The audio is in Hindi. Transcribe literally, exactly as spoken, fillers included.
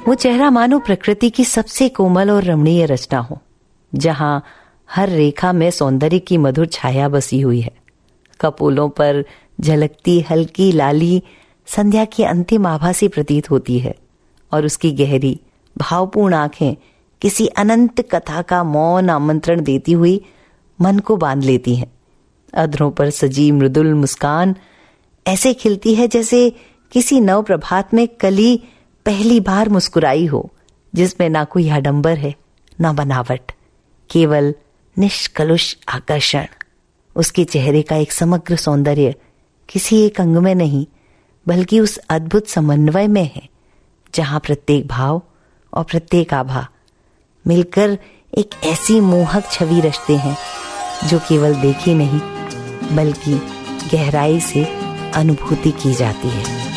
वो चेहरा मानो प्रकृति की सबसे कोमल और रमणीय रचना हो, जहां हर रेखा में सौंदर्य की मधुर छाया बसी हुई है। कपोलों पर झलकती हल्की लाली संध्या की अंतिम आभा सी प्रतीत होती है और उसकी गहरी भावपूर्ण आंखें किसी अनंत कथा का मौन आमंत्रण देती हुई मन को बांध लेती हैं। अधरों पर सजी मृदुल मुस्कान ऐसे खिलती है जैसे किसी नव प्रभात में कली पहली बार मुस्कुराई हो, जिसमें ना कोई आडंबर है ना बनावट, केवल निष्कलुष आकर्षण। उसके चेहरे का एक समग्र सौंदर्य किसी एक अंग में नहीं बल्कि उस अद्भुत समन्वय में है, जहां प्रत्येक भाव और प्रत्येक आभा मिलकर एक ऐसी मोहक छवि रचते हैं जो केवल देखी नहीं बल्कि गहराई से अनुभूति की जाती है।